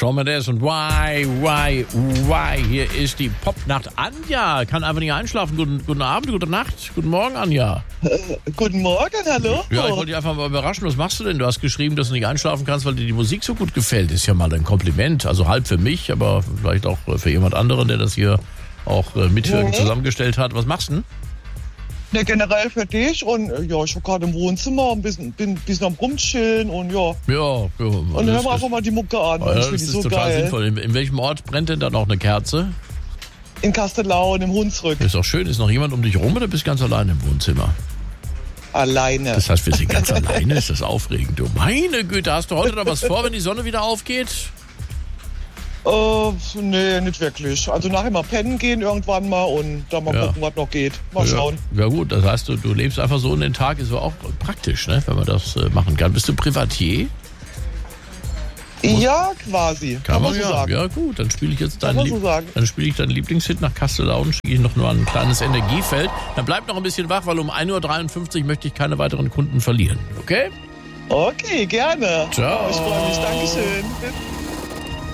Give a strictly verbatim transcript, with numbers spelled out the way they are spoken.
Shawn Mendes und Why, Why, Why. Hier ist die Popnacht. Anja kann einfach nicht einschlafen. Guten, guten Abend, gute Nacht, guten Morgen, Anja. Äh, guten Morgen, hallo. Ja, ich wollte dich einfach mal überraschen. Was machst du denn? Du hast geschrieben, dass du nicht einschlafen kannst, weil dir die Musik so gut gefällt. Ist ja mal ein Kompliment. Also halb für mich, aber vielleicht auch für jemand anderen, der das hier auch mit Mhm. zusammengestellt hat. Was machst du denn? Ne, generell für dich und äh, ja, ich war gerade im Wohnzimmer, ein bisschen, bin ein bisschen am Rumchillen und ja. Ja, ja. Und dann hören wir einfach mal die Mucke an. Ja, ich das finde die ist so total geil. sinnvoll. In, in welchem Ort brennt denn da noch eine Kerze? In Kastellauen, im Hunsrück. Ist doch schön. Ist noch jemand um dich rum oder bist du ganz alleine im Wohnzimmer? Alleine. Das heißt, wir sind ganz alleine. Ist das aufregend? Du meine Güte, hast du heute noch was vor, wenn die Sonne wieder aufgeht? Äh, nee, nicht wirklich. Also nachher mal pennen gehen irgendwann mal und dann mal Ja. gucken, was noch geht. Mal schauen. Ja, ja gut, das heißt, du, du lebst einfach so in den Tag. Ist auch praktisch, ne, wenn man das äh, machen kann. Bist du Privatier? Ja, quasi. Kann, man so ja. sagen. Ja gut, dann spiele ich jetzt Kann deinen man Lieb- so sagen. dann spiele ich deinen Lieblingshit nach Kastellauen, schicke ich noch nur ein kleines Energiefeld. Dann bleib noch ein bisschen wach, weil um ein Uhr dreiundfünfzig möchte ich keine weiteren Kunden verlieren. Okay? Okay, gerne. Ciao. Ich freue mich. Dankeschön.